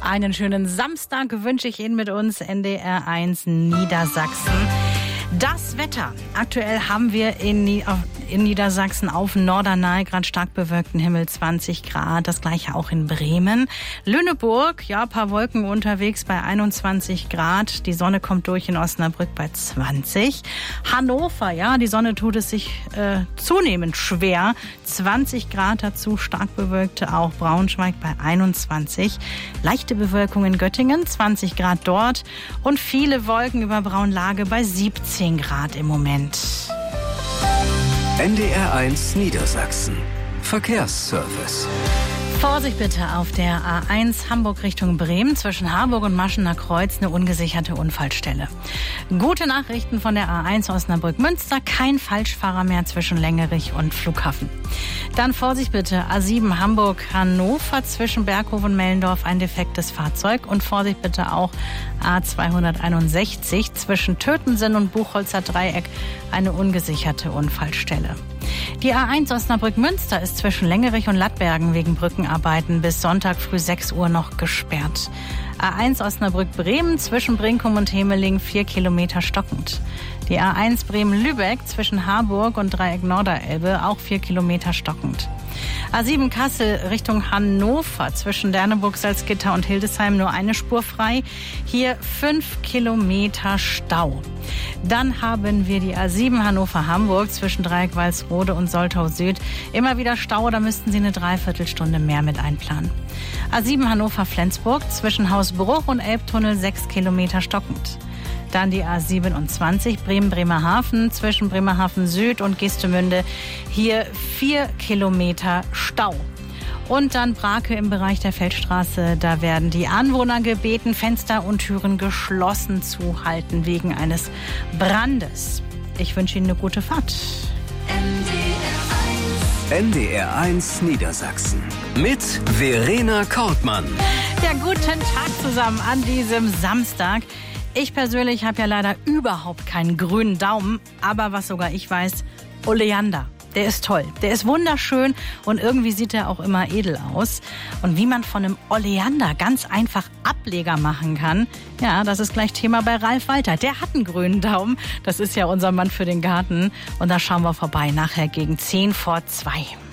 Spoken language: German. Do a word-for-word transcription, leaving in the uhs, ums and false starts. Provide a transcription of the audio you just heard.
Einen schönen Samstag wünsche ich Ihnen mit uns N D R eins Niedersachsen. Das Wetter. Aktuell haben wir in, in Niedersachsen auf Norderney gerade stark bewölkten Himmel, zwanzig Grad. Das gleiche auch in Bremen. Lüneburg, ja, paar Wolken unterwegs bei einundzwanzig Grad. Die Sonne kommt durch in Osnabrück bei zwanzig. Hannover, ja, die Sonne tut es sich äh, zunehmend schwer. zwanzig Grad dazu, stark bewölkte auch Braunschweig bei einundzwanzig. Leichte Bewölkung in Göttingen, zwanzig Grad dort. Und viele Wolken über Braunlage bei siebzehn Grad im Moment. N D R eins Niedersachsen. Verkehrsservice. Vorsicht bitte auf der A eins Hamburg Richtung Bremen zwischen Harburg und Maschener Kreuz, eine ungesicherte Unfallstelle. Gute Nachrichten von der A eins Osnabrück-Münster, kein Falschfahrer mehr zwischen Längerich und Flughafen. Dann Vorsicht bitte, A sieben Hamburg-Hannover zwischen Berghof und Mellendorf, ein defektes Fahrzeug. Und Vorsicht bitte auch A zweihunderteinundsechzig zwischen Tötensen und Buchholzer Dreieck, eine ungesicherte Unfallstelle. Die A eins Osnabrück-Münster ist zwischen Längerich und Lattbergen wegen Brückenarbeiten bis Sonntag früh sechs Uhr noch gesperrt. A eins Osnabrück-Bremen zwischen Brinkum und Hemeling vier Kilometer stockend. Die A eins Bremen-Lübeck zwischen Harburg und Dreieck Norderelbe auch vier Kilometer stockend. A sieben Kassel Richtung Hannover zwischen Derneburg, Salzgitter und Hildesheim nur eine Spur frei. Hier fünf Kilometer Stau. Dann haben wir die A sieben Hannover-Hamburg zwischen Dreieck Walsrode und Soltau Süd. Immer wieder Stau, da müssten Sie eine Dreiviertelstunde mehr mit einplanen. A sieben Hannover-Flensburg zwischen Hausbruch und Elbtunnel sechs Kilometer stockend. Dann die A siebenundzwanzig Bremen-Bremerhaven zwischen Bremerhaven Süd und Geestemünde. Hier vier Kilometer Stau. Und dann Brake im Bereich der Feldstraße. Da werden die Anwohner gebeten, Fenster und Türen geschlossen zu halten wegen eines Brandes. Ich wünsche Ihnen eine gute Fahrt. N D R eins Niedersachsen mit Verena Kortmann. Ja, guten Tag zusammen an diesem Samstag. Ich persönlich habe ja leider überhaupt keinen grünen Daumen, aber was sogar ich weiß, Oleander. Der ist toll, der ist wunderschön und irgendwie sieht er auch immer edel aus. Und wie man von einem Oleander ganz einfach Ableger machen kann, ja, das ist gleich Thema bei Ralf Walter. Der hat einen grünen Daumen, das ist ja unser Mann für den Garten. Und da schauen wir vorbei, nachher gegen zehn vor zwei.